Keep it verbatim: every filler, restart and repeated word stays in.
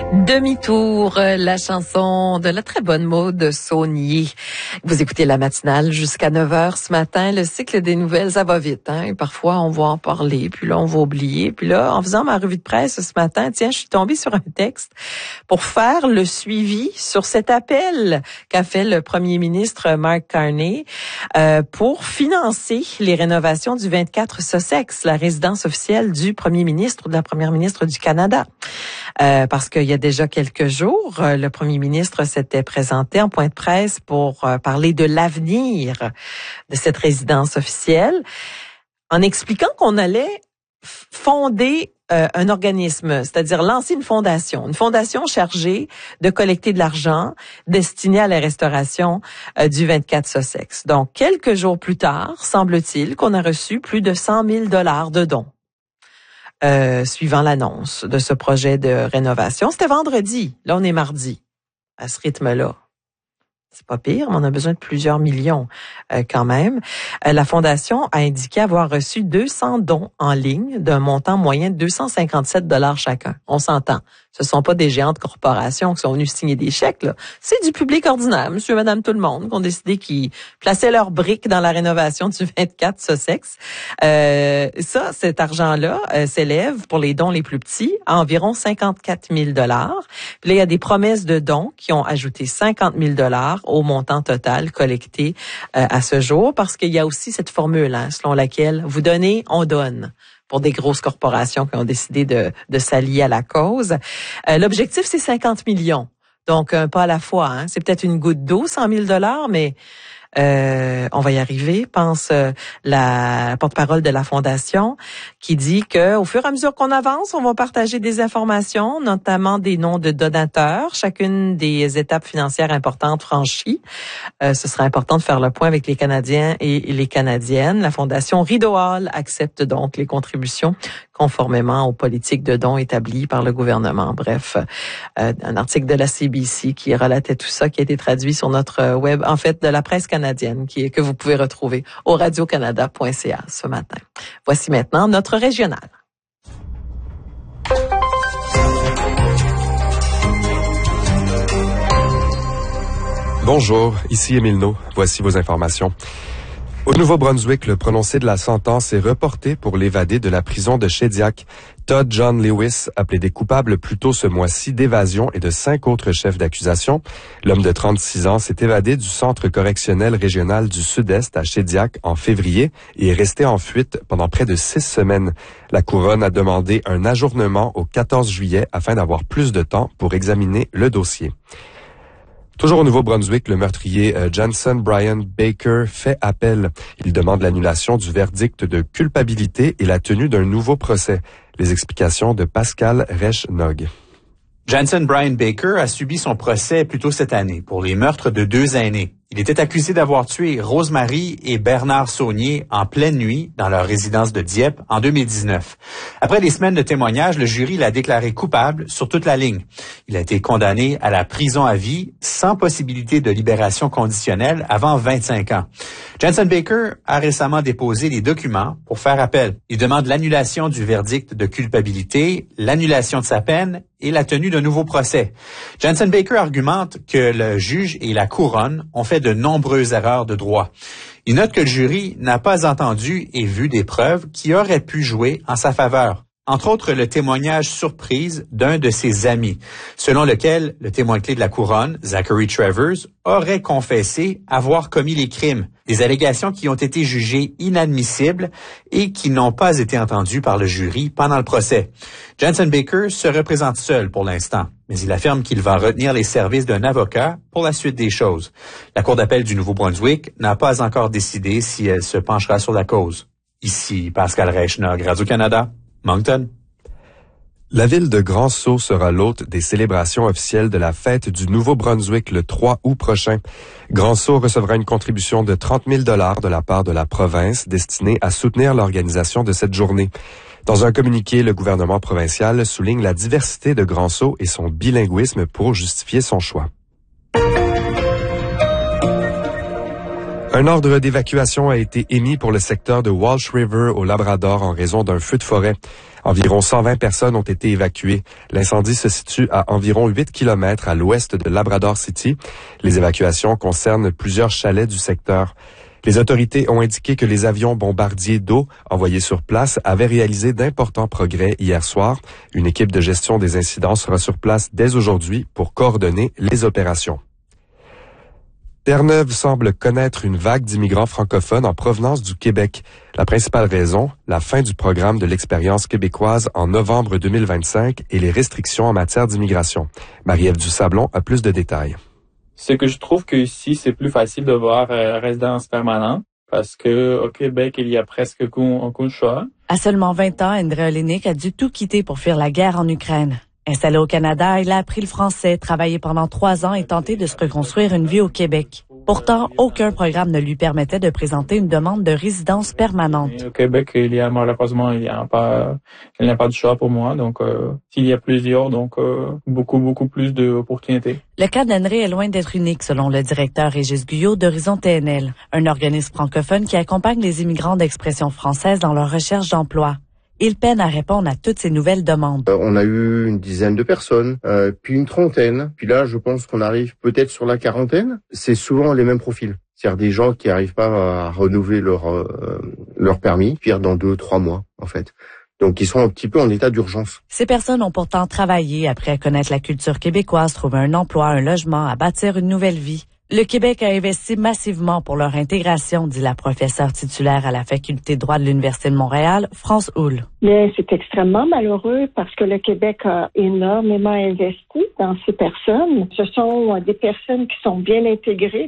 Demi-tour, la chanson de la très bonne Maude Saunier. Vous écoutez la matinale jusqu'à neuf heures ce matin. Le cycle des nouvelles, ça va vite, hein. Et parfois, on va en parler, puis là, on va oublier. Puis là, en faisant ma revue de presse ce matin, tiens, je suis tombée sur un texte pour faire le suivi sur cet appel qu'a fait le premier ministre Mark Carney euh, pour financer les rénovations du vingt-quatre Sussex, la résidence officielle du premier ministre ou de la première ministre du Canada. Euh, parce qu'il y a déjà quelques jours, euh, le premier ministre s'était présenté en point de presse pour euh, parler de l'avenir de cette résidence officielle, en expliquant qu'on allait fonder euh, un organisme, c'est-à-dire lancer une fondation, une fondation chargée de collecter de l'argent destiné à la restauration euh, du vingt-quatre Sussex. Donc, quelques jours plus tard, semble-t-il qu'on a reçu plus de cent mille dollars de dons. Euh, suivant l'annonce de ce projet de rénovation. C'était vendredi. Là, on est mardi. À ce rythme-là. C'est pas pire, mais on a besoin de plusieurs millions euh, quand même. Euh, la Fondation a indiqué avoir reçu deux cents dons en ligne d'un montant moyen de deux cent cinquante-sept dollars chacun. On s'entend. Ce sont pas des géantes corporations qui sont venues signer des chèques, là. C'est du public ordinaire, monsieur et madame tout le monde, qui ont décidé qu'ils plaçaient leurs briques dans la rénovation du vingt-quatre Sussex. Euh, ça, cet argent-là euh, s'élève pour les dons les plus petits à environ cinquante-quatre mille dollars. Puis là, il y a des promesses de dons qui ont ajouté cinquante mille dollars au montant total collecté euh, à ce jour, parce qu'il y a aussi cette formule, hein, selon laquelle vous donnez, on donne, pour des grosses corporations qui ont décidé de, de s'allier à la cause. Euh, l'objectif, c'est cinquante millions. Donc, un pas à la fois. Hein. C'est peut-être une goutte d'eau, cent mille dollars, mais euh, on va y arriver, pense euh, la porte-parole de la Fondation, qui dit que au fur et à mesure qu'on avance, on va partager des informations, notamment des noms de donateurs, chacune des étapes financières importantes franchies. Euh, ce sera important de faire le point avec les Canadiens et les Canadiennes. La Fondation Rideau Hall accepte donc les contributions conformément aux politiques de dons établies par le gouvernement. Bref, euh, un article de la C B C qui relatait tout ça, qui a été traduit sur notre web, en fait, de la presse canadienne, qui est, que vous pouvez retrouver au radio canada point c a ce matin. Voici maintenant notre régional. Bonjour, ici Émile No. Voici vos informations. Au Nouveau-Brunswick, le prononcé de la sentence est reporté pour l'évadé de la prison de Shediac. Todd John Lewis a plaidé coupable plus tôt ce mois-ci d'évasion et de cinq autres chefs d'accusation. L'homme de trente-six ans s'est évadé du centre correctionnel régional du Sud-Est à Shediac en février et est resté en fuite pendant près de six semaines. La couronne a demandé un ajournement au quatorze juillet afin d'avoir plus de temps pour examiner le dossier. Toujours au Nouveau-Brunswick, le meurtrier euh, Jensen Brian Baker fait appel. Il demande l'annulation du verdict de culpabilité et la tenue d'un nouveau procès. Les explications de Pascal Reich-Nog. Jensen Brian Baker a subi son procès plus tôt cette année pour les meurtres de deux aînés. Il était accusé d'avoir tué Rosemary et Bernard Saunier en pleine nuit dans leur résidence de Dieppe en deux mille dix-neuf. Après des semaines de témoignages, le jury l'a déclaré coupable sur toute la ligne. Il a été condamné à la prison à vie sans possibilité de libération conditionnelle avant vingt-cinq ans. Jensen Baker a récemment déposé les documents pour faire appel. Il demande l'annulation du verdict de culpabilité, l'annulation de sa peine et la tenue d'un nouveau procès. Jensen Baker argumente que le juge et la couronne ont fait de nombreuses erreurs de droit. Il note que le jury n'a pas entendu et vu des preuves qui auraient pu jouer en sa faveur. Entre autres, le témoignage surprise d'un de ses amis, selon lequel le témoin clé de la couronne, Zachary Travers, aurait confessé avoir commis les crimes. Des allégations qui ont été jugées inadmissibles et qui n'ont pas été entendues par le jury pendant le procès. Jensen Baker se représente seul pour l'instant, mais il affirme qu'il va retenir les services d'un avocat pour la suite des choses. La Cour d'appel du Nouveau-Brunswick n'a pas encore décidé si elle se penchera sur la cause. Ici Pascal Reich-Nog, Radio-Canada, Moncton. La ville de Grand-Sault sera l'hôte des célébrations officielles de la fête du Nouveau-Brunswick le trois août prochain. Grand-Sault recevra une contribution de trente mille dollars de la part de la province destinée à soutenir l'organisation de cette journée. Dans un communiqué, le gouvernement provincial souligne la diversité de Grand-Sault et son bilinguisme pour justifier son choix. Un ordre d'évacuation a été émis pour le secteur de Walsh River au Labrador en raison d'un feu de forêt. En Environ cent vingt personnes ont été évacuées. L'incendie se situe à environ huit kilomètres à l'ouest de Labrador City. Les évacuations concernent plusieurs chalets du secteur. Les autorités ont indiqué que les avions bombardiers d'eau envoyés sur place avaient réalisé d'importants progrès hier soir. Une équipe de gestion des incidents sera sur place dès aujourd'hui pour coordonner les opérations. Terre-Neuve semble connaître une vague d'immigrants francophones en provenance du Québec. La principale raison, la fin du programme de l'expérience québécoise en novembre deux mille vingt-cinq et les restrictions en matière d'immigration. Marie-Ève Dusablon a plus de détails. C'est que je trouve que ici, c'est plus facile de voir euh, résidence permanente parce que au Québec, il y a presque aucun choix. À seulement vingt ans, André Olenek a dû tout quitter pour fuir la guerre en Ukraine. Installé au Canada, il a appris le français, travaillé pendant trois ans et tenté de se reconstruire une vie au Québec. Pourtant, aucun programme ne lui permettait de présenter une demande de résidence permanente. Et au Québec, il y a malheureusement, il n'y a pas, il n'y a pas de choix pour moi. Donc, euh, s'il y a plusieurs, donc euh, beaucoup, beaucoup plus d'opportunités. Le cas d'André est loin d'être unique, selon le directeur Régis Guyot d'Horizon T N L, un organisme francophone qui accompagne les immigrants d'expression française dans leur recherche d'emploi. Il peine à répondre à toutes ces nouvelles demandes. Euh, on a eu une dizaine de personnes, euh, puis une trentaine. Puis là, je pense qu'on arrive peut-être sur la quarantaine. C'est souvent les mêmes profils. C'est-à-dire des gens qui n'arrivent pas à renouveler leur euh, leur permis, pire dans deux, trois mois, en fait. Donc, ils sont un petit peu en état d'urgence. Ces personnes ont pourtant travaillé, après à connaître la culture québécoise, trouver un emploi, un logement, à bâtir une nouvelle vie. Le Québec a investi massivement pour leur intégration, dit la professeure titulaire à la faculté de droit de l'Université de Montréal, France Houle. Mais c'est extrêmement malheureux parce que le Québec a énormément investi dans ces personnes. Ce sont des personnes qui sont bien intégrées.